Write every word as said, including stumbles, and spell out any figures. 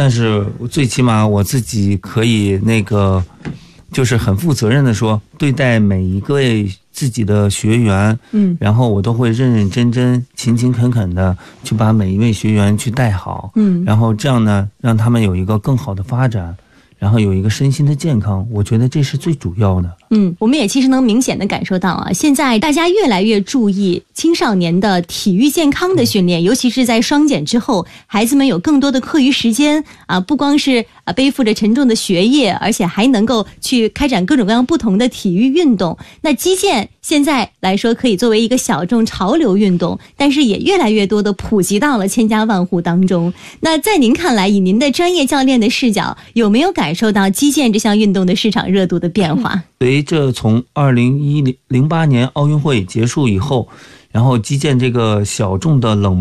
但是最起码我自己可以那个就是很负责任的说，对待每一位自己的学员，嗯，然后我都会认认真真勤勤恳恳的去把每一位学员去带好，嗯，然后这样呢让他们有一个更好的发展，然后有一个身心的健康，我觉得这是最主要的。 嗯，我们也其实能明显的感受到啊，现在大家越来越注意青少年的体育健康的训练，尤其是在双减之后，孩子们有更多的课余时间啊，不光是啊背负着沉重的学业，而且还能够去开展各种各样不同的体育运动。那击剑现在来说可以作为一个小众潮流运动，但是也越来越多的普及到了千家万户当中。那在您看来，以您的专业教练的视角，有没有感受到击剑这项运动的市场热度的变化？ 随着从二零零八年奥运会结束以后，然后击剑这个小众的冷